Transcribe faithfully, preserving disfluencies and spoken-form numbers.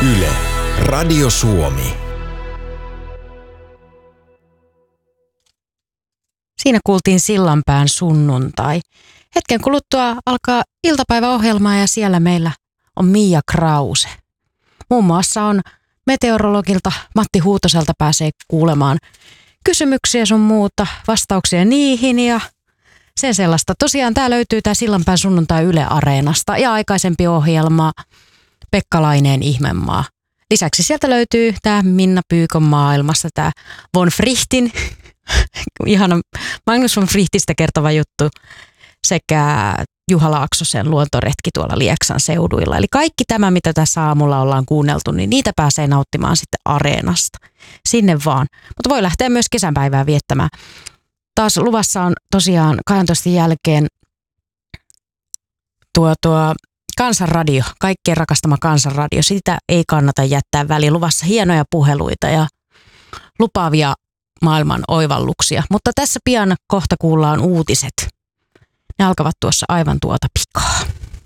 Yle, Radio Suomi. Siinä kuultiin Sillanpään sunnuntai. Hetken kuluttua alkaa iltapäiväohjelmaa ja siellä meillä on Mia Krause. Muun muassa on meteorologilta Matti Huutoselta pääsee kuulemaan kysymyksiä sun muuta, vastauksia niihin ja sen sellaista. Tosiaan tää löytyy tää Sillanpään sunnuntai Yle Areenasta ja aikaisempi ohjelma Pekka Laineen Ihmemaa. Lisäksi sieltä löytyy tää Minna Pyykön maailmasta, tää Von Frichtin, ihana Magnus von Frichtistä kertova juttu, sekä Juha Laaksosen luontoretki tuolla Lieksan seuduilla. Eli kaikki tämä, mitä tässä aamulla ollaan kuunneltu, niin niitä pääsee nauttimaan sitten Areenasta. Sinne vaan. Mutta voi lähteä myös kesänpäivää viettämään. Taas luvassa on tosiaan kahdentoista jälkeen tuo, tuo Kansanradio, kaikkien rakastama Kansanradio. Sitä ei kannata jättää väliin. Luvassa hienoja puheluita ja lupaavia maailman oivalluksia. Mutta tässä pian kohta kuullaan uutiset. Ne alkavat tuossa aivan tuota pikaa.